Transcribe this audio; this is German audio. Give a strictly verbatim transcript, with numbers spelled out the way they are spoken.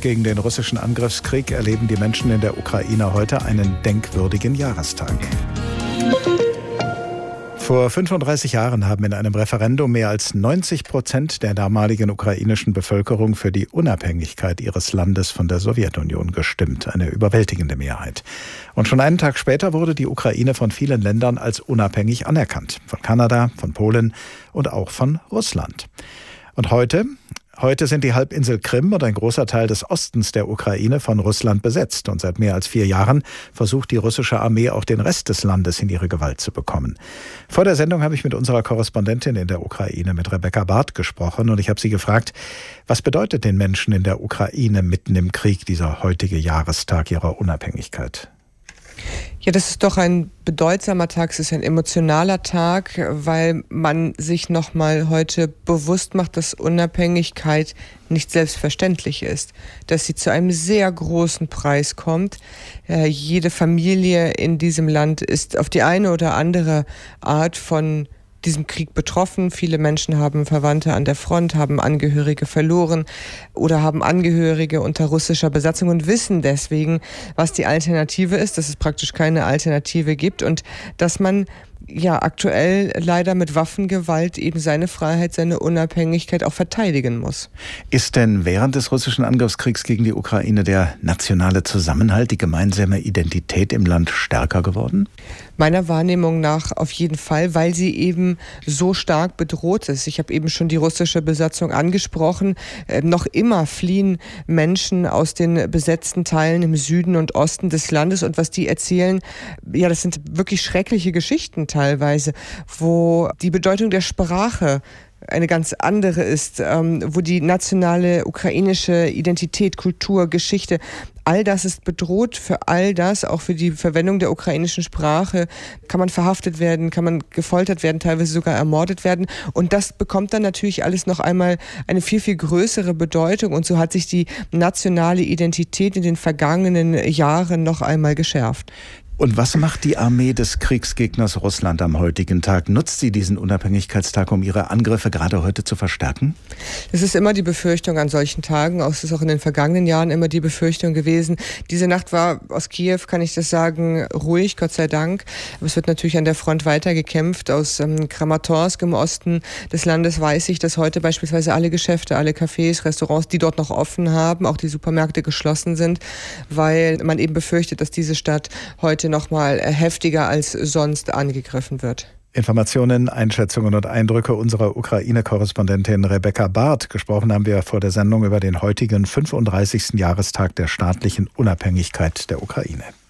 gegen den russischen Angriffskrieg erleben die Menschen in der Ukraine heute einen denkwürdigen Jahrestag. Vor fünfunddreißig Jahren haben in einem Referendum mehr als neunzig Prozent der damaligen ukrainischen Bevölkerung für die Unabhängigkeit ihres Landes von der Sowjetunion gestimmt. Eine überwältigende Mehrheit. Und schon einen Tag später wurde die Ukraine von vielen Ländern als unabhängig anerkannt. Von Kanada, von Polen und auch von Russland. Und heute... Heute sind die Halbinsel Krim und ein großer Teil des Ostens der Ukraine von Russland besetzt. Und seit mehr als vier Jahren versucht die russische Armee auch den Rest des Landes in ihre Gewalt zu bekommen. Vor der Sendung habe ich mit unserer Korrespondentin in der Ukraine, mit Rebecca Barth, gesprochen. Und ich habe sie gefragt, was bedeutet den Menschen in der Ukraine mitten im Krieg dieser heutige Jahrestag ihrer Unabhängigkeit? Ja, das ist doch ein bedeutsamer Tag, es ist ein emotionaler Tag, weil man sich nochmal heute bewusst macht, dass Unabhängigkeit nicht selbstverständlich ist, dass sie zu einem sehr großen Preis kommt. Äh, jede Familie in diesem Land ist auf die eine oder andere Art von diesem Krieg betroffen. Viele Menschen haben Verwandte an der Front, haben Angehörige verloren oder haben Angehörige unter russischer Besatzung und wissen deswegen, was die Alternative ist, dass es praktisch keine Alternative gibt und dass man ja aktuell leider mit Waffengewalt eben seine Freiheit, seine Unabhängigkeit auch verteidigen muss. Ist denn während des russischen Angriffskriegs gegen die Ukraine der nationale Zusammenhalt, die gemeinsame Identität im Land stärker geworden? Meiner Wahrnehmung nach auf jeden Fall, weil sie eben so stark bedroht ist. Ich habe eben schon die russische Besatzung angesprochen. Äh, noch immer fliehen Menschen aus den besetzten Teilen im Süden und Osten des Landes. Und was die erzählen, ja, das sind wirklich schreckliche Geschichten teilweise, wo die Bedeutung der Sprache eine ganz andere ist, ähm, wo die nationale ukrainische Identität, Kultur, Geschichte, all das ist bedroht. Für all das, auch für die Verwendung der ukrainischen Sprache, kann man verhaftet werden, kann man gefoltert werden, teilweise sogar ermordet werden. Und das bekommt dann natürlich alles noch einmal eine viel, viel größere Bedeutung. Und so hat sich die nationale Identität in den vergangenen Jahren noch einmal geschärft. Und was macht die Armee des Kriegsgegners Russland am heutigen Tag? Nutzt sie diesen Unabhängigkeitstag, um ihre Angriffe gerade heute zu verstärken? Es ist immer die Befürchtung an solchen Tagen, es ist auch in den vergangenen Jahren immer die Befürchtung gewesen. Diese Nacht war aus Kiew, kann ich das sagen, ruhig, Gott sei Dank. Aber es wird natürlich an der Front weiter gekämpft. Aus ähm, Kramatorsk im Osten des Landes weiß ich, dass heute beispielsweise alle Geschäfte, alle Cafés, Restaurants, die dort noch offen haben, auch die Supermärkte geschlossen sind, weil man eben befürchtet, dass diese Stadt heute noch mal heftiger als sonst angegriffen wird. Informationen, Einschätzungen und Eindrücke unserer Ukraine-Korrespondentin Rebecca Barth. Gesprochen haben wir vor der Sendung über den heutigen fünfunddreißigsten Jahrestag der staatlichen Unabhängigkeit der Ukraine.